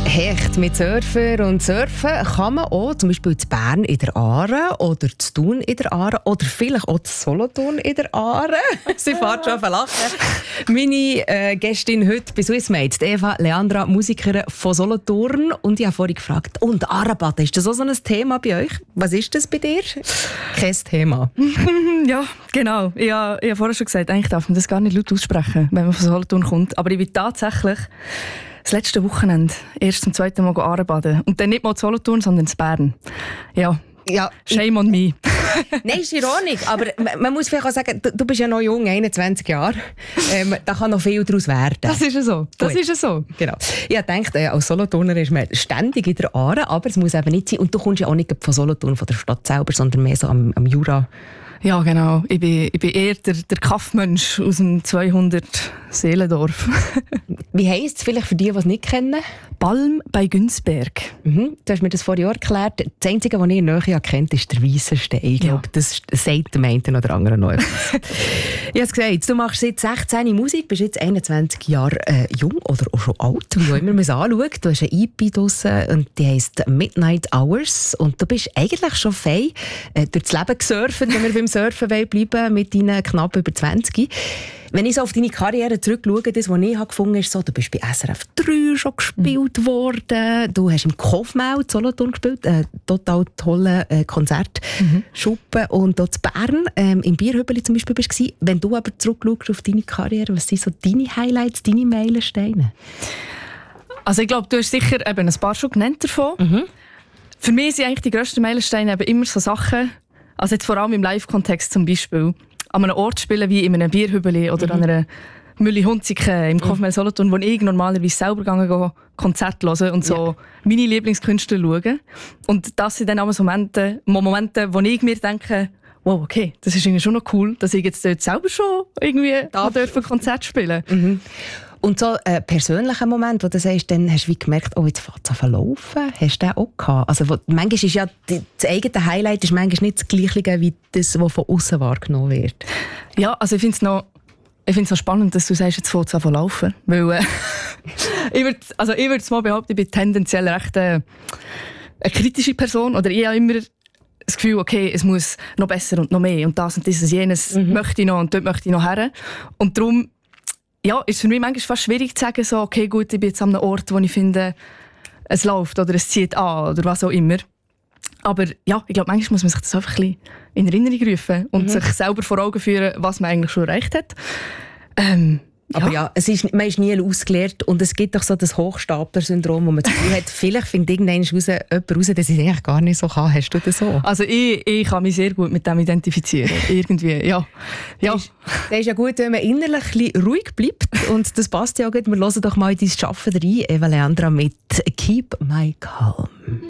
Hecht mit Surfer und Surfen kann man auch zum Beispiel in Bern in der Aare oder in Thun in der Aare oder vielleicht auch in Solothurn in der Aare. Sie fährt schon auf Lachen. Meine Gästin heute bei Swissmate, Eva Leandra, Musikerin von Solothurn. Und ich habe vorhin gefragt, und Aarebaden, ist das auch so ein Thema bei euch? Was ist das bei dir? Kein Thema. Ja, genau. Ich habe vorher schon gesagt, eigentlich darf man das gar nicht laut aussprechen, wenn man von Solothurn kommt. Aber ich bin tatsächlich das letzte Wochenende erst zum zweiten Mal Aarebaden. Und dann nicht mal in Solothurn, sondern in Bern. Ja, shame on me. Nein, ist ironisch, aber man muss vielleicht auch sagen, du bist ja noch jung, 21 Jahre. Da kann noch viel daraus werden. Das ist ja so. Das ist ja so. Genau. Ich denke, als Solothurner ist man ständig in der Aare, aber es muss eben nicht sein. Und du kommst ja auch nicht von Solothurn, von der Stadt selber, sondern mehr so am Jura. Ja, genau. Ich bin eher der Kaffmensch aus dem 200-Seelendorf. Wie heisst es vielleicht für die, die es nicht kennen? Balm bei Günzberg. Du hast mir das vor Jahren erklärt. Das Einzige, was ich in der Nähe kennt, ist der Weissenstein. Ich glaube, das sagt dem einen oder anderen noch etwas. Ich habe es gesagt, du machst seit 16 Musik, bist jetzt 21 Jahre jung oder auch schon alt, wie auch immer man es anschaut. Du hast eine EP draussen und die heisst Midnight Hours. Und du bist eigentlich schon fein durch das Leben gesurft, wenn wir beim Surfen bleiben mit deinen knapp über 20. Wenn ich so auf deine Karriere zurückschaue, das, was ich gefunden habe, ist so, du bist bei SRF 3 schon gespielt worden, du hast im Kaufmau in Solothurn gespielt, total tolle Konzertschuppen und dort in Bern, im Bierhübeli zum Beispiel bist du. Wenn du aber zurückschaust auf deine Karriere, was sind so deine Highlights, deine Meilensteine? Also ich glaube, du hast sicher eben ein paar schon genannt davon. Für mich sind eigentlich die grössten Meilensteine eben immer so Sachen, also jetzt vor allem im Live-Kontext zum Beispiel, an einem Ort spielen wie in einem Bierhübeli oder an einer Mülli Hunziken im Kaufmann Solothurn, wo ich normalerweise selber gehe Konzerte hören und so meine Lieblingskünstler schauen. Und das sind dann auch so Momente, wo ich mir denke, wow, okay, das ist irgendwie schon noch cool, dass ich jetzt dort selber schon irgendwie ein Konzert spielen darf. Und so ein persönlicher Moment, wo du sagst, dann hast du wie gemerkt, oh, jetzt fängt es an zu laufen. Hast du den auch gehabt? Also, manchmal ist ja das eigene Highlight ist manchmal nicht das Gleiche wie das, was von außen wahrgenommen wird. Ja, also ich finde es noch spannend, dass du sagst, jetzt fängt es an zu laufen. Weil ich würde mal behaupten, ich bin tendenziell recht eine kritische Person. Oder ich habe immer das Gefühl, okay, es muss noch besser und noch mehr. Und das und dieses, jenes möchte ich noch und dort möchte ich noch her. Und darum ist es für mich manchmal fast schwierig zu sagen, so, okay, gut, ich bin jetzt an einem Ort, wo ich finde, es läuft oder es zieht an oder was auch immer. Aber ja, ich glaube, manchmal muss man sich das einfach ein bisschen in Erinnerung rufen und sich selber vor Augen führen, was man eigentlich schon erreicht hat. Aber man ist nie ausgelernt und es gibt doch so das Hochstapler-Syndrom, wo man das Gefühl hat, vielleicht findet irgendwann jemand raus, dass ich es eigentlich gar nicht so kann. Hast du das so? Also ich kann mich sehr gut mit dem identifizieren. Irgendwie, ja. Das ist ja gut, wenn man innerlich ein bisschen ruhig bleibt und das passt ja auch gut. Wir hören doch mal in dein Arbeiten rein, Eva Leandra mit «Keep My Calm».